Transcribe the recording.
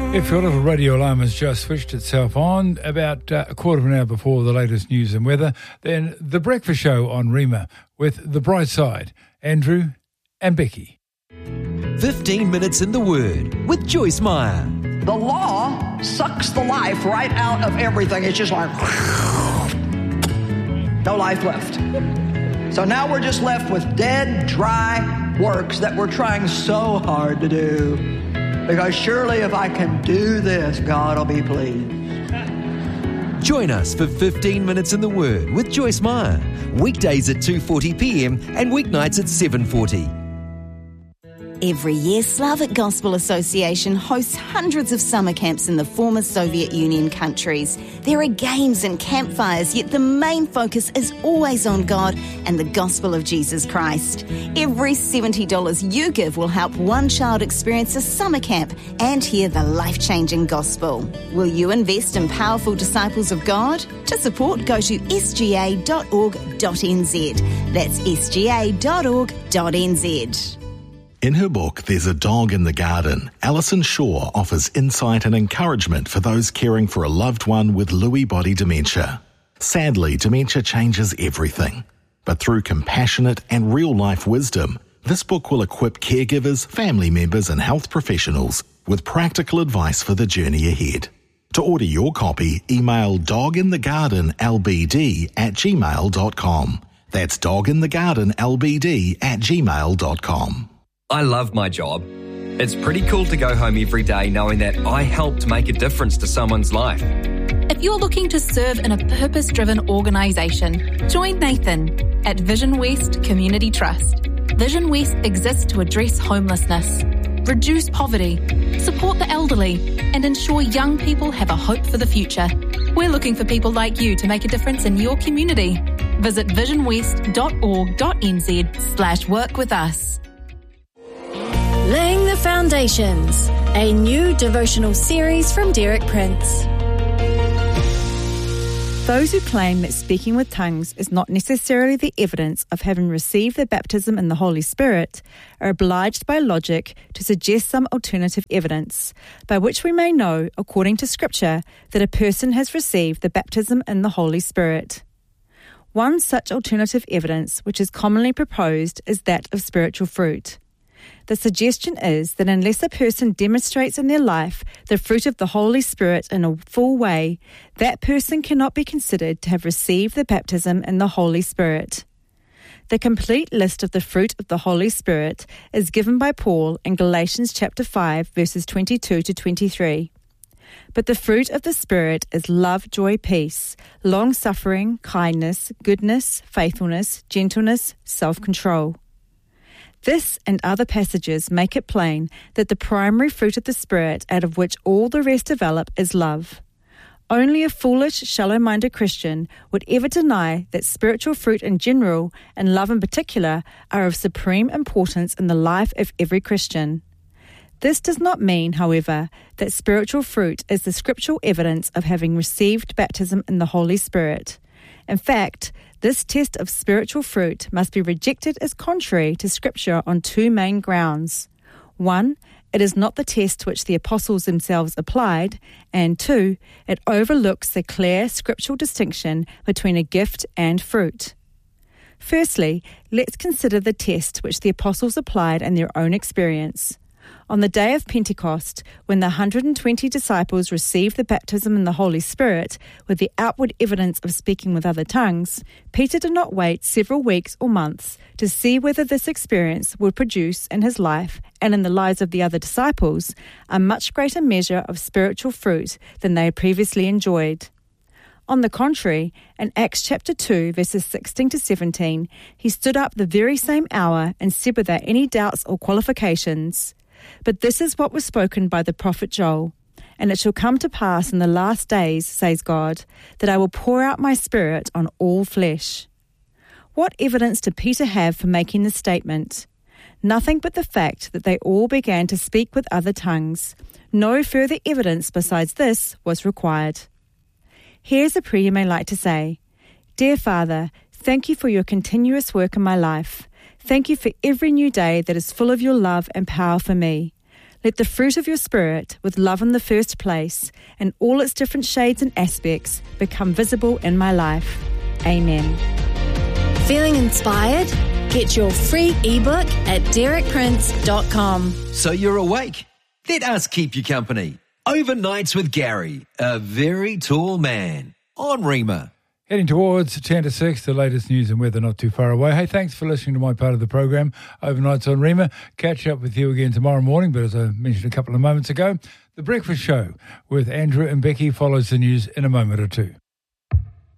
If your little radio alarm has just switched itself on about a quarter of an hour before the latest news and weather, then The Breakfast Show on Rima with The Bright Side, Andrew and Becky. 15 minutes in the Word with Joyce Meyer. The law sucks the life right out of everything. It's just like no life left. So now we're just left with dead, dry works that we're trying so hard to do. Because surely if I can do this, God will be pleased. Join us for 15 minutes in the Word with Joyce Meyer. Weekdays at 2:40 p.m. and weeknights at 7:40. Every year, Slavic Gospel Association hosts hundreds of summer camps in the former Soviet Union countries. There are games and campfires, yet the main focus is always on God and the gospel of Jesus Christ. Every $70 you give will help one child experience a summer camp and hear the life-changing gospel. Will you invest in powerful disciples of God? To support, go to sga.org.nz. That's sga.org.nz. In her book, There's a Dog in the Garden, Alison Shaw offers insight and encouragement for those caring for a loved one with Lewy body dementia. Sadly, dementia changes everything. But through compassionate and real-life wisdom, this book will equip caregivers, family members and health professionals with practical advice for the journey ahead. To order your copy, email doginthegardenlbd@gmail.com. That's doginthegardenlbd@gmail.com. I love my job. It's pretty cool to go home every day knowing that I helped make a difference to someone's life. If you're looking to serve in a purpose-driven organisation, join Nathan at Vision West Community Trust. Vision West exists to address homelessness, reduce poverty, support the elderly, and ensure young people have a hope for the future. We're looking for people like you to make a difference in your community. Visit visionwest.org.nz/work with us. Laying the Foundations, a new devotional series from Derek Prince. Those who claim that speaking with tongues is not necessarily the evidence of having received the baptism in the Holy Spirit are obliged by logic to suggest some alternative evidence, by which we may know, according to Scripture, that a person has received the baptism in the Holy Spirit. One such alternative evidence which is commonly proposed is that of spiritual fruit. The suggestion is that unless a person demonstrates in their life the fruit of the Holy Spirit in a full way, that person cannot be considered to have received the baptism in the Holy Spirit. The complete list of the fruit of the Holy Spirit is given by Paul in Galatians chapter 5, verses 22 to 23. But the fruit of the Spirit is love, joy, peace, long-suffering, kindness, goodness, faithfulness, gentleness, self-control. This and other passages make it plain that the primary fruit of the Spirit, out of which all the rest develop, is love. Only a foolish, shallow-minded Christian would ever deny that spiritual fruit in general, and love in particular, are of supreme importance in the life of every Christian. This does not mean, however, that spiritual fruit is the scriptural evidence of having received baptism in the Holy Spirit. In fact, this test of spiritual fruit must be rejected as contrary to Scripture on two main grounds. One, it is not the test which the apostles themselves applied, and two, it overlooks the clear scriptural distinction between a gift and fruit. Firstly, let's consider the test which the apostles applied in their own experience. On the day of Pentecost, when the 120 disciples received the baptism in the Holy Spirit with the outward evidence of speaking with other tongues, Peter did not wait several weeks or months to see whether this experience would produce in his life and in the lives of the other disciples a much greater measure of spiritual fruit than they had previously enjoyed. On the contrary, in Acts chapter 2, verses 16 to 17, he stood up the very same hour and said without any doubts or qualifications, "But this is what was spoken by the prophet Joel. And it shall come to pass in the last days, says God, that I will pour out my Spirit on all flesh." What evidence did Peter have for making this statement? Nothing but the fact that they all began to speak with other tongues. No further evidence besides this was required. Here's a prayer you may like to say. Dear Father, thank you for your continuous work in my life. Thank you for every new day that is full of your love and power for me. Let the fruit of your Spirit, with love in the first place, and all its different shades and aspects, become visible in my life. Amen. Feeling inspired? Get your free ebook at derekprince.com. So you're awake? Let us keep you company. Overnights with Gary, a very tall man, on Rima. Heading towards 10 to 6, the latest news and weather not too far away. Hey, thanks for listening to my part of the program, Overnights on Rima. Catch up with you again tomorrow morning, but as I mentioned a couple of moments ago, The Breakfast Show with Andrew and Becky follows the news in a moment or two.